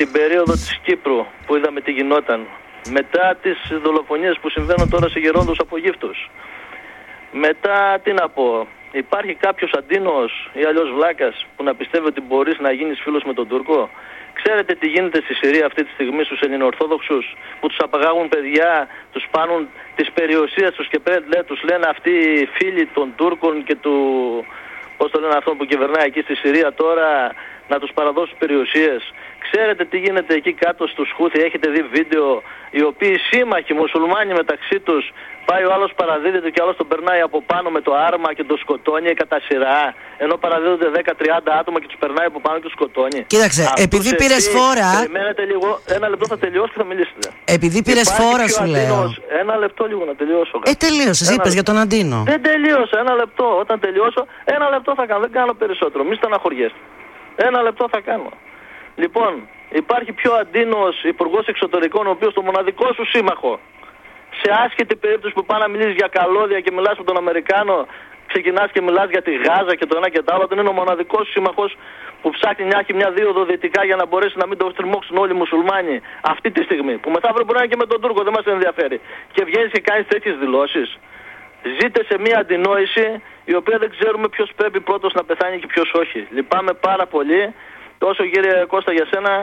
την περίοδο της Κύπρου που είδαμε τι γινόταν, μετά τις δολοφονίες που συμβαίνουν τώρα σε γερόντους από γύφτους, μετά τι να πω, υπάρχει κάποιος αντίνος ή αλλιώς βλάκας που να πιστεύει ότι μπορείς να γίνεις φίλος με τον Τούρκο? Ξέρετε τι γίνεται στη Συρία αυτή τη στιγμή στους Ελληνοορθόδοξους που τους απαγάγουν παιδιά, τους πάνουν τις περιουσίες τους και τους λένε αυτοί οι φίλοι των Τούρκων και του, πώς το λένε αυτό που κυβερνάει εκεί στη Συρία τώρα, να τους παραδώσουν περιουσίες. Ξέρετε τι γίνεται εκεί κάτω στους Χούθι, έχετε δει βίντεο, οι οποίοι σύμμαχοι μουσουλμάνοι μεταξύ τους, πάει ο άλλος παραδίδεται και ο άλλος τον περνάει από πάνω με το άρμα και τον σκοτώνει κατά σειρά, ενώ παραδίδονται 10-30 άτομα και τους περνάει από πάνω και τους σκοτώνει. Κοίταξε, επειδή πήρες φόρα... Περιμένετε λίγο, ένα λεπτό θα τελειώσω και θα μιλήσετε. Επειδή πήρες φόρα σου λέω. Ένα λεπτό λίγο να τελειώσω. Τελείωσες, είπες για τον Αντίνο. Δεν τελείωσα, ένα λεπτό. Όταν τελειώσω, ένα λεπτό θα κάνω, δεν κάνω περισσότερο. Μη στεναχωριέστε. Ένα λεπτό θα κάνω. Λοιπόν, υπάρχει πιο αντίνος υπουργός εξωτερικών, ο οποίος το μοναδικό σου σύμμαχο, σε άσχετη περίπτωση που πάει να μιλήσεις για καλώδια και μιλάς με τον Αμερικάνο, ξεκινάς και μιλάς για τη Γάζα και το ένα και το άλλο, είναι ο μοναδικός σύμμαχος που ψάχνει να έχει μια δίωδο δυτικά για να μπορέσει να μην το στριμώξουν όλοι οι μουσουλμάνοι αυτή τη στιγμή. Που μεθαύριο μπορεί να είναι και με τον Τούρκο, δεν μας ενδιαφέρει. Και βγαίνεις και κάνεις τέτοιες δηλώσεις. Ζείτε σε μια αντινόηση η οποία δεν ξέρουμε ποιος πρέπει πρώτος να πεθάνει και ποιος όχι. Λυπάμαι πάρα πολύ. Όσο κύριε Κώστα για σένα,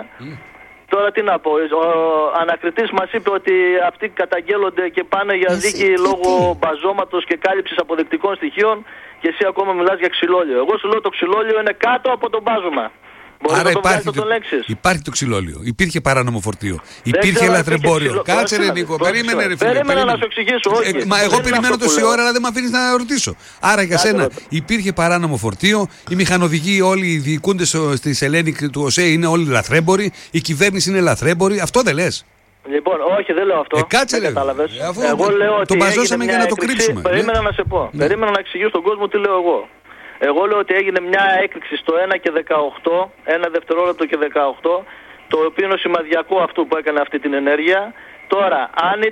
τώρα τι να πω, ο ανακριτής μας είπε ότι αυτοί καταγγέλλονται και πάνε για δίκη λόγω μπαζώματος και κάλυψης αποδεικτικών στοιχείων και εσύ ακόμα μιλάς για ξυλόλιο. Εγώ σου λέω το ξυλόλιο είναι κάτω από το μπάζωμα. Μπορεί άρα να υπάρχει το ξυλόλιο. Υπήρχε παράνομο φορτίο. Υπήρχε λαθρεμπόριο. Κάτσε ρε Νίκο, περίμενε ρε φίλε. Περίμενα να σου εξηγήσω. Όχι. Μα εγώ περιμένω τόση ώρα, αλλά δεν με αφήνεις να ρωτήσω. Άρα για σένα υπήρχε παράνομο φορτίο. Οι μηχανοδηγοί όλοι οι διοικούντες στη Σελένη του ΟΣΕ είναι όλοι λαθρέμποροι. Η κυβέρνηση είναι λαθρέμπορη. Αυτό δεν λες? Λοιπόν, όχι, δεν λέω αυτό. Κάτσε ρε. Εγώ λέω ότι τον μπαζώσαμε για να το κρύψουμε. Περίμενα να σε πω. Περίμενα να εξηγήσω στον κόσμο τι λέω εγώ. Εγώ λέω ότι έγινε μια έκρηξη στο 1 και 18, 1 δευτερόλεπτο και 18, το οποίο είναι σημαδιακό αυτού που έκανε αυτή την ενέργεια. Τώρα,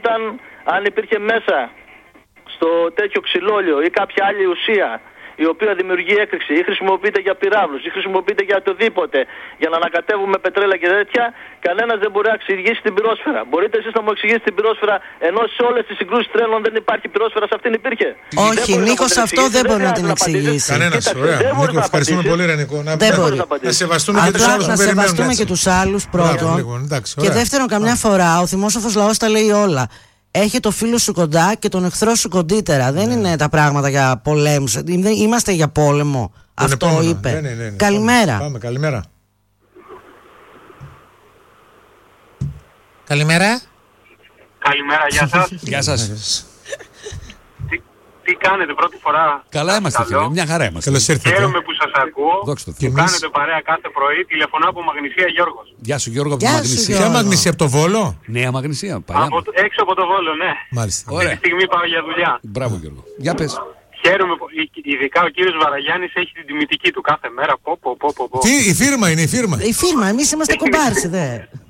αν υπήρχε μέσα στο τέτοιο ξυλόλιο ή κάποια άλλη ουσία η οποία δημιουργεί έκρηξη ή χρησιμοποιείται για πυράβλους ή χρησιμοποιείται για οτιδήποτε, για να ανακατεύουμε πετρέλα και τέτοια, κανένας δεν μπορεί να εξηγήσει την πυρόσφαιρα. Μπορείτε εσείς να μου εξηγήσετε την πυρόσφαιρα, ενώ σε όλες τις συγκρούσεις τρένων δεν υπάρχει πυρόσφαιρα, σε αυτήν υπήρχε? Όχι, Νίκος, αυτό δεν μπορεί να την εξηγήσει. Κανένας, ωραία. Νίκο, ευχαριστούμε πολύ ρε Νίκο. Να σεβαστούμε και τους άλλους που περιμένουν. Να σεβαστούμε και τους άλλους πρώτον. Και δεύτερον, καμιά φορά ο θυμόσοφος λαός τα λέει όλα. Έχει το φίλο σου κοντά και τον εχθρό σου κοντύτερα. Δεν είναι τα πράγματα για πολέμους. Είμαστε για πόλεμο. Αυτό επόμενο είπε. Ναι. Καλημέρα. Πάμε, καλημέρα. Καλημέρα. Καλημέρα, γεια σας. Γεια σας. Τι κάνετε πρώτη φορά? Καλά είμαστε φίλε, μια χαρά είμαστε. Καλώς ήρθατε. Χαίρομαι που σας ακούω. Δόξα τω Που Θεώ. κάνετε παρέα κάθε πρωί. Τηλεφωνώ από Μαγνησία, Γιώργος. Γεια σου Γιώργο από τη Γεια σου, Μαγνησία. Ποια Μαγνησία, από το Βόλο? Νέα Μαγνησία. Έξω από το Βόλο, ναι. Μάλιστα. Αυτή Ωραία. τη στιγμή πάω για δουλειά. Μπράβο Γιώργο. Για πες. Χαίρομαι που ειδικά ο κύριος Βαραγιάννης έχει την τιμητική του κάθε μέρα. Πω. Τι, η φίρμα είναι, η φίρμα. Η φίρμα, εμείς είμαστε κομπάρσι, δε.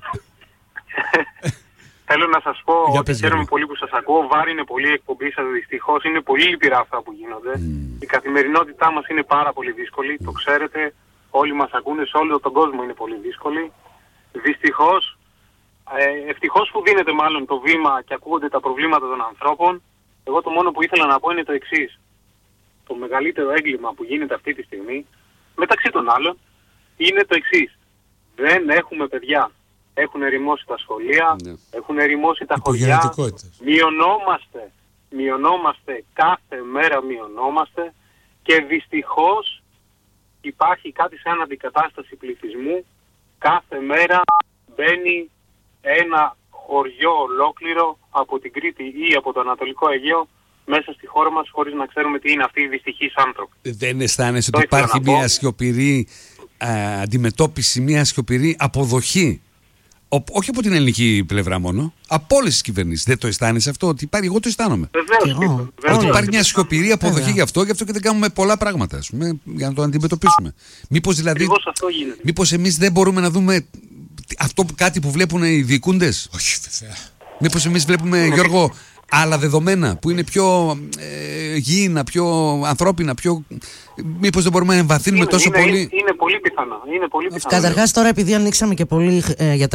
Θέλω να σας πω Για ότι πες, χαίρομαι Γιώργο. πολύ που σας ακούω. Βάρη είναι πολύ η εκπομπή σας, δυστυχώς. Είναι πολύ λυπηρά αυτά που γίνονται. Η καθημερινότητά μας είναι πάρα πολύ δύσκολη. Το ξέρετε. Όλοι μας ακούνε, σε όλο τον κόσμο είναι πολύ δύσκολη. Δυστυχώς, ευτυχώς που δίνεται μάλλον το βήμα και ακούγονται τα προβλήματα των ανθρώπων. Εγώ το μόνο που ήθελα να πω είναι το εξής. Το μεγαλύτερο έγκλημα που γίνεται αυτή τη στιγμή, μεταξύ των άλλων, είναι το εξής. Δεν έχουμε παιδιά. Έχουν ερημώσει τα σχολεία, έχουν ερημώσει τα χωριά. Μειωνόμαστε, κάθε μέρα μειωνόμαστε και δυστυχώς υπάρχει κάτι σαν αντικατάσταση πληθυσμού. Κάθε μέρα μπαίνει ένα χωριό ολόκληρο από την Κρήτη ή από το Ανατολικό Αιγαίο μέσα στη χώρα μας χωρίς να ξέρουμε τι είναι αυτοί οι δυστυχείς άνθρωποι. Δεν αισθάνεσαι ότι υπάρχει μια σιωπηρή αντιμετώπιση, μια σιωπηρή αποδοχή? Όχι από την ελληνική πλευρά μόνο, από όλες τις κυβερνήσεις. Δεν το αισθάνεσαι αυτό? Ότι υπάρχει, εγώ το αισθάνομαι. Βεβαίως. Ότι υπάρχει μια σιωπηρή αποδοχή γι' αυτό και δεν κάνουμε πολλά πράγματα, ας πούμε, για να το αντιμετωπίσουμε. Μήπως δηλαδή, μήπως εμείς δεν μπορούμε να δούμε αυτό κάτι που βλέπουν οι διοικούντες? Όχι, βέβαια. Μήπως εμείς βλέπουμε, Γιώργο, άλλα δεδομένα που είναι πιο γήινα, πιο ανθρώπινα, πιο... Μήπως δεν μπορούμε να εμβαθύνουμε τόσο πολύ? Είναι πολύ πιθανό. Καταρχάς τώρα, επειδή ανοίξαμε και πολύ για